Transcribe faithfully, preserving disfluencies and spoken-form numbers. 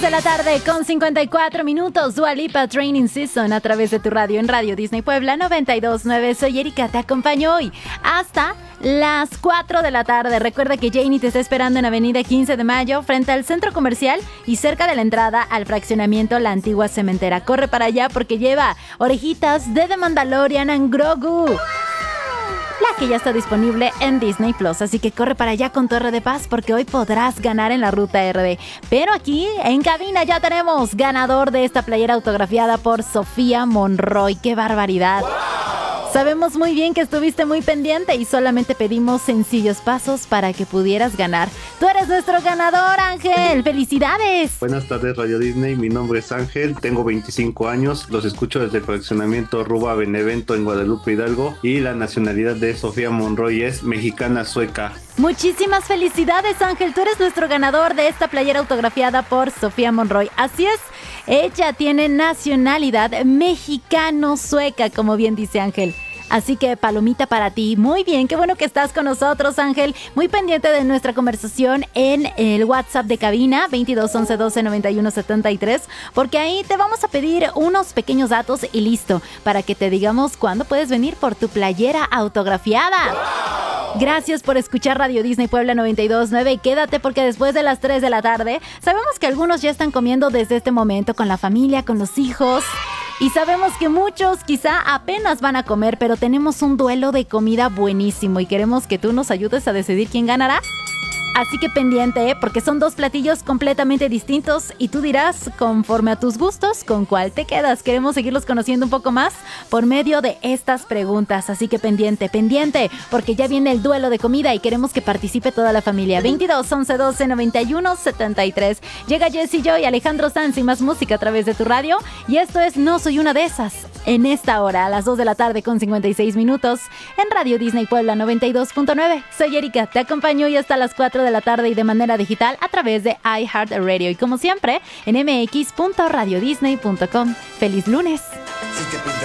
De la tarde con cincuenta y cuatro minutos, Dua Lipa Training Season a través de tu radio en Radio Disney Puebla noventa y dos punto nueve. Soy Erika, te acompaño hoy hasta las cuatro de la tarde. Recuerda que Janie te está esperando en Avenida quince de Mayo, frente al centro comercial y cerca de la entrada al fraccionamiento La Antigua Cementera. Corre para allá porque lleva orejitas de The Mandalorian and Grogu, la que ya está disponible en Disney Plus. Así que corre para allá con tu R D Paz porque hoy podrás ganar en la ruta R D. Pero aquí en cabina ya tenemos ganador de esta playera autografiada por Sofía Monroy. ¡Qué barbaridad! ¡Wow! Sabemos muy bien que estuviste muy pendiente y solamente pedimos sencillos pasos para que pudieras ganar. Tú eres nuestro ganador, Ángel. ¡Felicidades! Buenas tardes, Radio Disney. Mi nombre es Ángel, tengo veinticinco años. Los escucho desde el fraccionamiento Ruba Benevento en Guadalupe, Hidalgo. Y la nacionalidad de Sofía Monroy es mexicana sueca. Muchísimas felicidades, Ángel. Tú eres nuestro ganador de esta playera autografiada por Sofía Monroy. Así es, ella tiene nacionalidad mexicano-sueca, como bien dice Ángel. Así que palomita para ti. Muy bien, qué bueno que estás con nosotros, Ángel. Muy pendiente de nuestra conversación en el WhatsApp de cabina veintidós once doce noventa y uno setenta y tres, porque ahí te vamos a pedir unos pequeños datos y listo, para que te digamos cuándo puedes venir por tu playera autografiada. ¡Wow! Gracias por escuchar Radio Disney Puebla noventa y dos punto nueve y quédate porque después de las tres de la tarde sabemos que algunos ya están comiendo desde este momento con la familia, con los hijos. Y sabemos que muchos quizá apenas van a comer, pero tenemos un duelo de comida buenísimo y queremos que tú nos ayudes a decidir quién ganará. Así que pendiente, ¿eh? Porque son dos platillos completamente distintos y tú dirás, conforme a tus gustos, con cuál te quedas. Queremos seguirlos conociendo un poco más por medio de estas preguntas. Así que pendiente, pendiente, porque ya viene el duelo de comida y queremos que participe toda la familia. veintidós once doce noventa y uno setenta y tres. Llega Jessie Joy, Alejandro Sanz y más música a través de tu radio. Y esto es No Soy Una de Esas. En esta hora, a las dos de la tarde con cincuenta y seis minutos, en Radio Disney Puebla noventa y dos punto nueve. Soy Erika, te acompaño hoy hasta las cuatro de la tarde y de manera digital a través de iHeartRadio. Y como siempre, en m x punto radio disney punto com. ¡Feliz lunes!